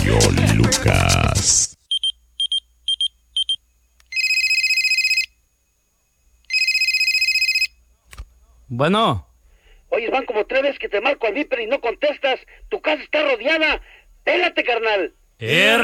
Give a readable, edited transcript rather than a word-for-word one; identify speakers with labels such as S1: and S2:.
S1: Sergio Lucas.
S2: Bueno.
S3: Oye, van como 3 veces que te marco al Viper y no contestas. Tu casa está rodeada. Pélate, carnal.